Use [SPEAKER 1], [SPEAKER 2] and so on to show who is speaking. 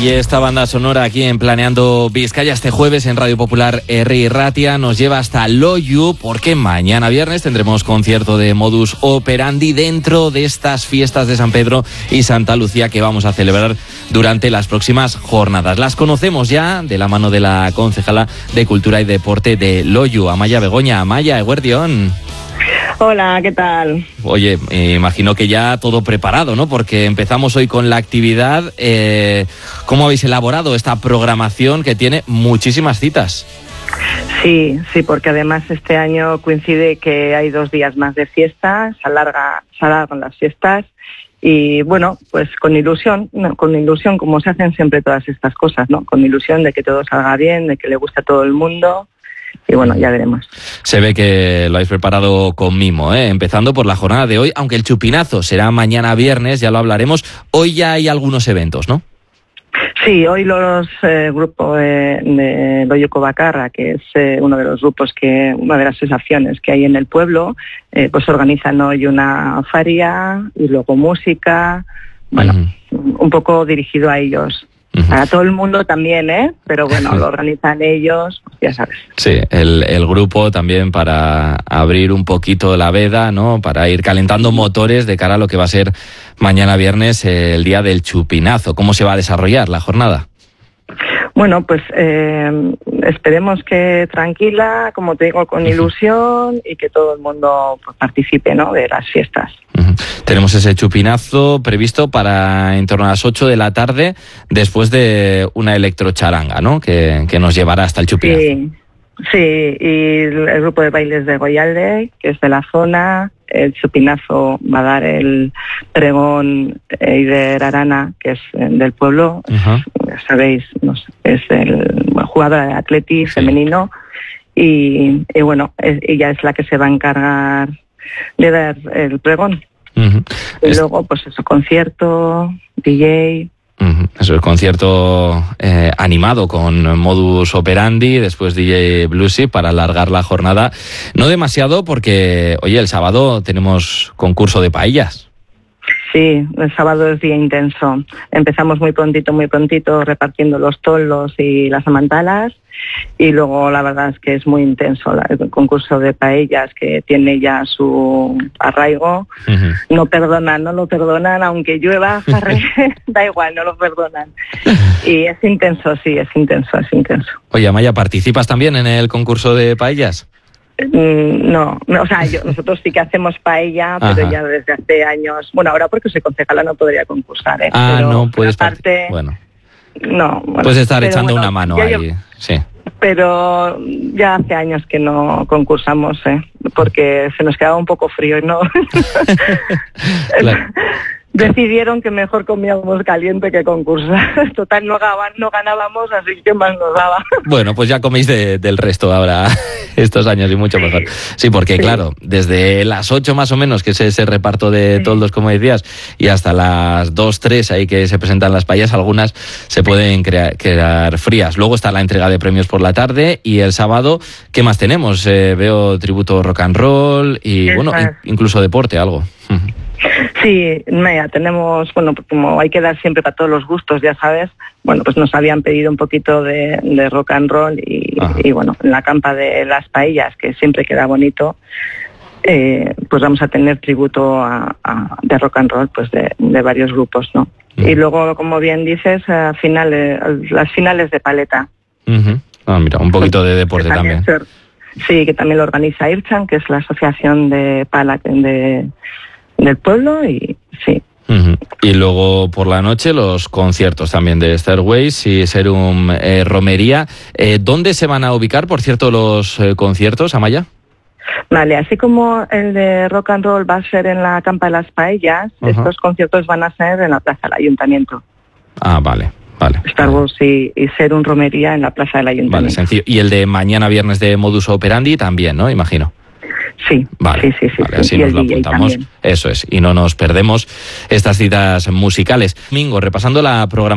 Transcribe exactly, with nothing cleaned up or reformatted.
[SPEAKER 1] Y esta banda sonora aquí en Planeando Vizcaya este jueves en Radio Popular Herri Ratia nos lleva hasta Loiu, porque mañana viernes tendremos concierto de Modus Operandi dentro de estas fiestas de San Pedro y Santa Lucía que vamos a celebrar durante las próximas jornadas. Las conocemos ya de la mano de la concejala de Cultura y Deporte de Loiu, Amaia Begoña. Amaia, eguerdión.
[SPEAKER 2] Hola, ¿qué tal?
[SPEAKER 1] Oye, eh, imagino que ya todo preparado, ¿no? Porque empezamos hoy con la actividad. Eh, ¿Cómo habéis elaborado esta programación que tiene muchísimas citas?
[SPEAKER 2] Sí, sí, porque además este año coincide que hay dos días más de fiesta, se alarga, se alargan las fiestas y bueno, pues con ilusión, no, con ilusión como se hacen siempre todas estas cosas, ¿no? Con ilusión de que todo salga bien, de que le guste a todo el mundo. Y bueno, ya veremos.
[SPEAKER 1] Se ve que lo habéis preparado con mimo, ¿eh? Empezando por la jornada de hoy, aunque el chupinazo será mañana viernes, ya lo hablaremos. Hoy ya hay algunos eventos, ¿no?
[SPEAKER 2] Sí, hoy los eh, grupos de, de Loiu Bakarra, que es eh, uno de los grupos que, una de las asociaciones que hay en el pueblo, eh, pues organizan hoy una feria y luego música, bueno, uh-huh. un poco dirigido a ellos. Uh-huh. Para todo el mundo también, ¿eh? Pero bueno, lo organizan ellos, ya sabes.
[SPEAKER 1] Sí, el, el grupo también para abrir un poquito la veda, ¿no? Para ir calentando motores de cara a lo que va a ser mañana viernes, eh, el día del chupinazo. ¿Cómo se va a desarrollar la jornada?
[SPEAKER 2] Bueno, pues eh, esperemos que tranquila, como te digo, con ilusión y que todo el mundo pues, participe, ¿no? De las fiestas.
[SPEAKER 1] Uh-huh. Tenemos ese chupinazo previsto para en torno a las ocho de la tarde, después de una electrocharanga, ¿no? Que, que nos llevará hasta el chupinazo.
[SPEAKER 2] Sí, sí, y el grupo de bailes de Goialde, que es de la zona. El chupinazo va a dar el pregón Eider Arana, que es del pueblo, uh-huh. ya sabéis, no sé, es el jugador de atleti sí. femenino y, y bueno, es, ella es la que se va a encargar de dar el pregón. Uh-huh. Y es... luego, pues eso, concierto, D J...
[SPEAKER 1] Uh-huh. Eso, el concierto eh, animado con Modus Operandi, después D J Bluesy para alargar la jornada. No demasiado porque, oye, el sábado tenemos concurso de paellas.
[SPEAKER 2] Sí, el sábado es día intenso. Empezamos muy prontito, muy prontito, repartiendo los toldos y las amantalas. Y luego la verdad es que es muy intenso el concurso de paellas, que tiene ya su arraigo. Uh-huh. No perdonan, no lo perdonan, aunque llueva, da igual, no lo perdonan. Y es intenso, sí, es intenso, es intenso.
[SPEAKER 1] Oye, Amaia, ¿participas también en el concurso de paellas?
[SPEAKER 2] No, no, o sea, yo, nosotros sí que hacemos paella, pero Ajá. ya desde hace años. Bueno, ahora porque soy concejala no podría concursar, ¿eh?
[SPEAKER 1] Ah,
[SPEAKER 2] pero
[SPEAKER 1] no, puedes
[SPEAKER 2] parte,
[SPEAKER 1] Bueno.
[SPEAKER 2] No, bueno,
[SPEAKER 1] puedes estar echando
[SPEAKER 2] bueno,
[SPEAKER 1] una mano
[SPEAKER 2] ya
[SPEAKER 1] ahí,
[SPEAKER 2] yo,
[SPEAKER 1] sí.
[SPEAKER 2] Pero ya hace años que no concursamos, ¿eh? Porque se nos quedaba un poco frío y no... claro. Decidieron que mejor comíamos caliente que concursar. Total, no, gaban, no ganábamos, así que más nos daba.
[SPEAKER 1] Bueno, pues ya coméis de, del resto ahora estos años y mucho mejor. Sí, porque sí. claro, desde las ocho más o menos, que es ese reparto de sí. toldos, como decías, y hasta las dos, tres ahí que se presentan las paellas, algunas se pueden crear, quedar frías. Luego está la entrega de premios por la tarde y el sábado, ¿qué más tenemos? Eh, veo tributo rock and roll y, Eso bueno, es. incluso deporte, algo.
[SPEAKER 2] Sí, mira, tenemos, bueno, como hay que dar siempre para todos los gustos, ya sabes, bueno, pues nos habían pedido un poquito de, de rock and roll y, y bueno, en la campa de las paellas, que siempre queda bonito, eh, pues vamos a tener tributo a, a, de rock and roll, pues de, de varios grupos, ¿no? Uh-huh. Y luego, como bien dices, a finales, las finales de paleta.
[SPEAKER 1] Uh-huh. Ah, mira, un poquito de deporte
[SPEAKER 2] que
[SPEAKER 1] también.
[SPEAKER 2] también. Sí, que también lo organiza IRCHAN, que es la asociación de pala de... del pueblo y sí.
[SPEAKER 1] Uh-huh. Y luego por la noche los conciertos también de Stairways y Serum eh, Romería. Eh, ¿Dónde se van a ubicar, por cierto, los eh, conciertos, Amaia?
[SPEAKER 2] Vale, así como el de rock and roll va a ser en la Campa de las Paellas, uh-huh. estos conciertos van a ser en la Plaza del Ayuntamiento.
[SPEAKER 1] Ah, vale. Vale.
[SPEAKER 2] Star Wars y, y Serum Romería en la Plaza del Ayuntamiento.
[SPEAKER 1] Vale, sencillo. Y el de mañana viernes de Modus Operandi también, ¿no? Imagino.
[SPEAKER 2] Sí,
[SPEAKER 1] vale,
[SPEAKER 2] sí, sí, sí,
[SPEAKER 1] vale,
[SPEAKER 2] sí.
[SPEAKER 1] así
[SPEAKER 2] Y
[SPEAKER 1] nos lo
[SPEAKER 2] D J
[SPEAKER 1] apuntamos.
[SPEAKER 2] también.
[SPEAKER 1] Eso es, y no nos perdemos estas citas musicales. Domingo, repasando la programación.